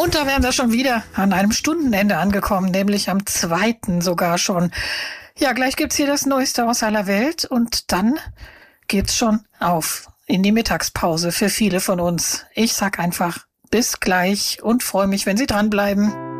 Und da wären wir schon wieder an einem Stundenende angekommen, nämlich am 2. sogar schon. Ja, gleich gibt's hier das Neueste aus aller Welt und dann geht's schon auf in die Mittagspause für viele von uns. Ich sag einfach bis gleich und freue mich, wenn Sie dranbleiben.